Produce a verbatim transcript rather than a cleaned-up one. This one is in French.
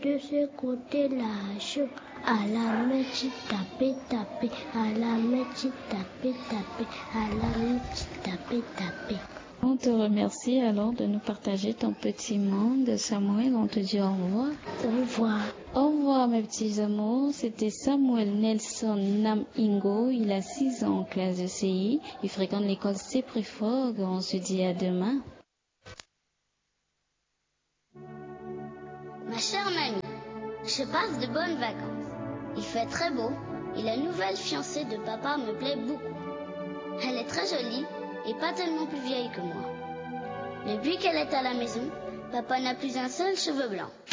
de ce côté-là, chaud. À la mèche, taper, taper. À la mèche, taper, taper. À la mèche, taper, taper. On te remercie alors de nous partager ton petit monde. Samuel, on te dit au revoir. Au revoir. Au revoir mes petits amours. C'était Samuel Nelson Nam Ingo. Il a six ans en classe de C I. Il fréquente l'école Céprifog. On se dit à demain. Ma chère mamie, je passe de bonnes vacances. Il fait très beau et la nouvelle fiancée de papa me plaît beaucoup. Elle est très jolie et pas tellement plus vieille que moi. Depuis qu'elle est à la maison, papa n'a plus un seul cheveu blanc.